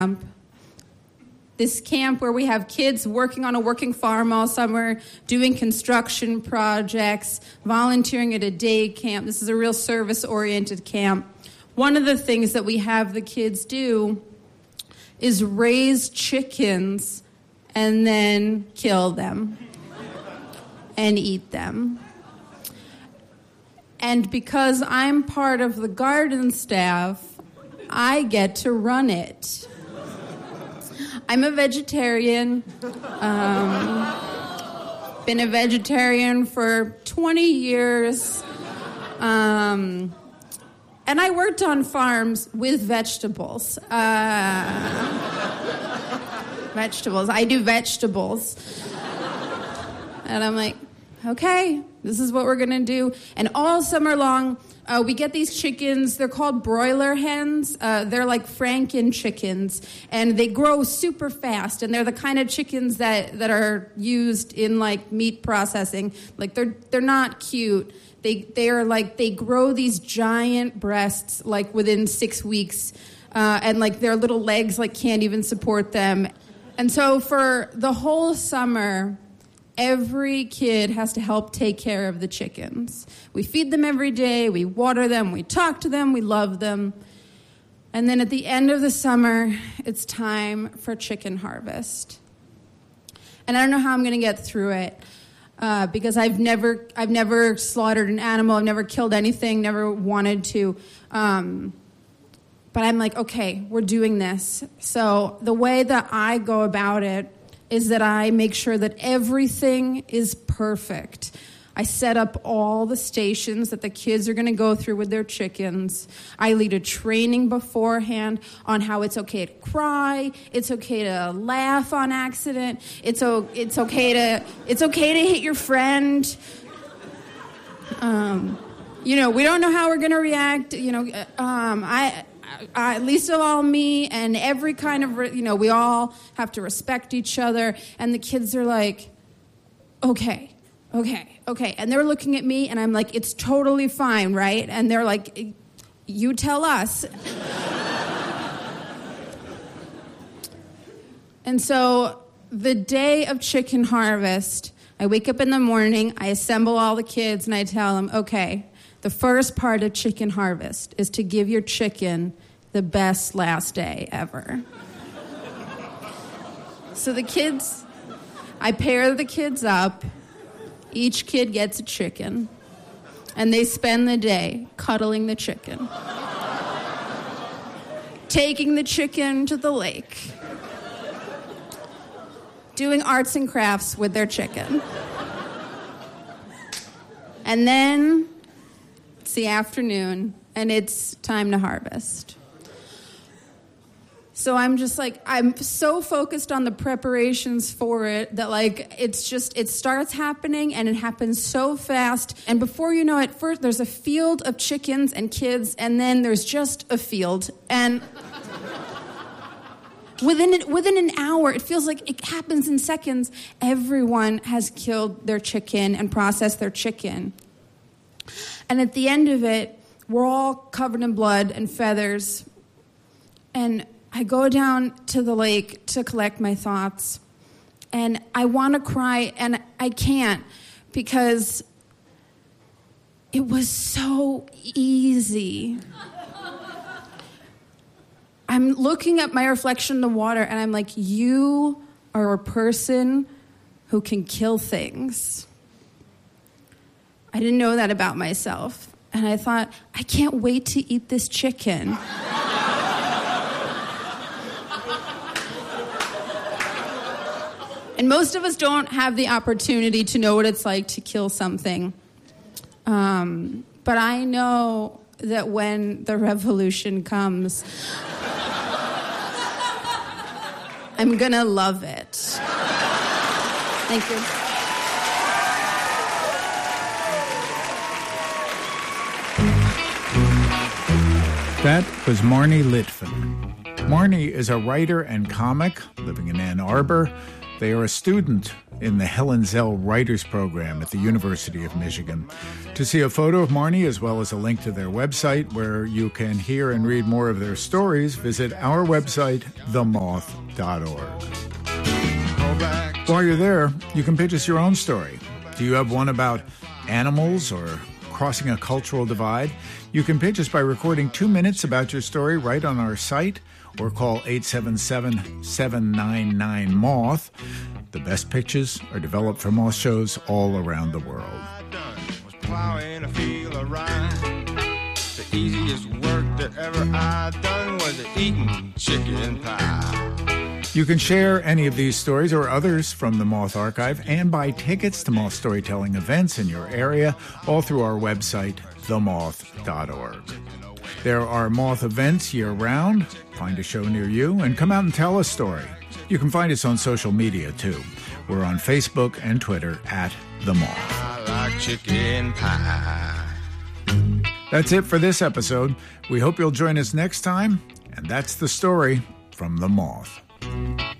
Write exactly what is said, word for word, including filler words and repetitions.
camp. This camp where we have kids working on a working farm all summer, doing construction projects, volunteering at a day camp. This is a real service-oriented camp. One of the things that we have the kids do is raise chickens and then kill them and eat them. And because I'm part of the garden staff, I get to run it. I'm a vegetarian. Um, been a vegetarian for twenty years. Um, and I worked on farms with vegetables. Uh, vegetables. I do vegetables. And I'm like, okay, this is what we're going to do. And all summer long, uh, we get these chickens. They're called broiler hens. Uh, they're like Franken chickens. And they grow super fast. And they're the kind of chickens that, that are used in, like, meat processing. Like, they're they're not cute. They, they are, like, they grow these giant breasts, like, within six weeks. Uh, and, like, their little legs, like, can't even support them. And so for the whole summer, every kid has to help take care of the chickens. We feed them every day, we water them, we talk to them, we love them. And then at the end of the summer, it's time for chicken harvest. And I don't know how I'm going to get through it uh, because I've never, I've never slaughtered an animal, I've never killed anything, never wanted to. Um, but I'm like, okay, we're doing this. So the way that I go about it is that I make sure that everything is perfect. I set up all the stations that the kids are going to go through with their chickens. I lead a training beforehand on how it's okay to cry, it's okay to laugh on accident, it's o- it's okay to it's okay to hit your friend. Um, you know, we don't know how we're going to react. You know, um, I. Uh, at least of all me and every kind of, you know, we all have to respect each other. And the kids are like, okay, okay, okay. And they're looking at me and I'm like, it's totally fine, right? And they're like, you tell us. And so the day of chicken harvest, I wake up in the morning, I assemble all the kids and I tell them, okay, the first part of chicken harvest is to give your chicken the best last day ever. So the kids, I pair the kids up. Each kid gets a chicken. And they spend the day cuddling the chicken. Taking the chicken to the lake. Doing arts and crafts with their chicken. And then it's the afternoon, and it's time to harvest. So I'm just like, I'm so focused on the preparations for it that, like, it's just, it starts happening, and it happens so fast. And before you know it, first there's a field of chickens and kids, and then there's just a field. And within it, within an hour, it feels like it happens in seconds. Everyone has killed their chicken and processed their chicken. And at the end of it, we're all covered in blood and feathers. And I go down to the lake to collect my thoughts. And I want to cry, and I can't because it was so easy. I'm looking at my reflection in the water, and I'm like, you are a person who can kill things. I didn't know that about myself. And I thought, I can't wait to eat this chicken. And most of us don't have the opportunity to know what it's like to kill something. Um, but I know that when the revolution comes, I'm going to love it. Thank you. That was Marnie Litvin. Marnie is a writer and comic living in Ann Arbor. They are a student in the Helen Zell Writers Program at the University of Michigan. To see a photo of Marnie, as well as a link to their website where you can hear and read more of their stories, visit our website, the moth dot org. While you're there, you can pitch us your own story. Do you have one about animals or crossing a cultural divide? You can pitch us by recording two minutes about your story right on our site, or call eight seven seven, seven nine nine, moth. The best pitches are developed for moth shows all around the world. Plowing a field of rye. The easiest work that ever I done was eating chicken pie. You can share any of these stories or others from the Moth Archive and buy tickets to Moth storytelling events in your area, all through our website, the moth dot org. There are Moth events year-round. Find a show near you and come out and tell a story. You can find us on social media, too. We're on Facebook and Twitter at The Moth. I like chicken pie. That's it for this episode. We hope you'll join us next time. And that's the story from The Moth.